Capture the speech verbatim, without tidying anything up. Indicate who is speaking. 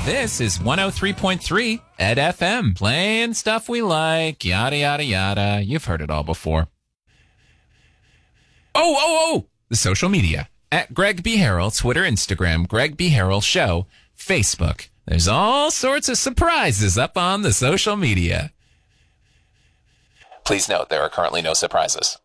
Speaker 1: This is one oh three point three Ed F M, playing stuff we like, yada, yada, yada. You've heard it all before. Oh, oh, oh! The social media. At Greg B. Harrell, Twitter, Instagram, Greg B. Harrell Show, Facebook. There's all sorts of surprises up on the social media. Please note there are currently no surprises.